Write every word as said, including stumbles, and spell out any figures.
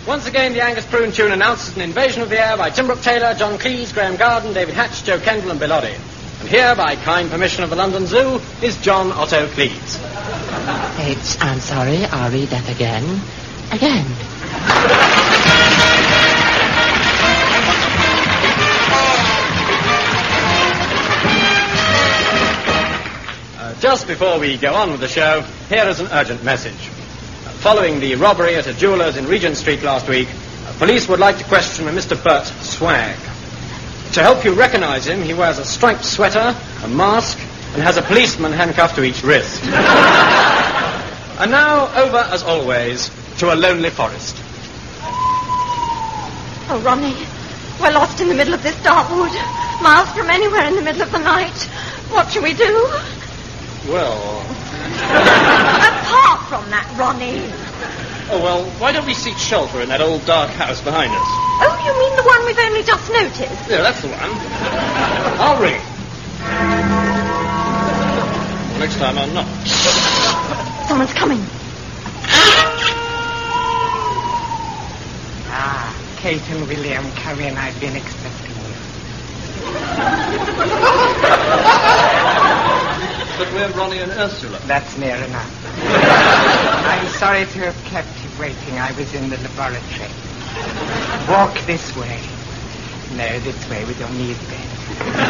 Once again, the Angus Prune tune announces an invasion of the air by Tim Brooke Taylor, John Cleese, Graham Garden, David Hatch, Joe Kendall, and Bill Oddie. And here, by kind permission of the London Zoo, is John Otto Cleese. It's, I'm sorry, I'll read that again. Again. Uh, just before we go on with the show, here is an urgent message. Following the robbery at a jeweller's in Regent Street last week, uh, police would like to question a Mister Bert Swag. To help you recognize him, he wears a striped sweater, a mask, and has a policeman handcuffed to each wrist. And now, over, as always, to a lonely forest. Oh, Ronnie, we're lost in the middle of this dark wood, miles from anywhere in the middle of the night. What shall we do? Well... Apart from that, Ronnie. Oh, well, why don't we seek shelter in that old dark house behind us? Oh, you mean the one we've only just noticed? Yeah, that's the one. I'll ring. Next time I'll knock. Someone's coming. Ah, Kate and William, come in. I've been expecting you. But we're Ronnie and Ursula. That's near enough. I'm sorry to have kept you waiting. I was in the laboratory. Walk this way. No, this way. We don't need bed.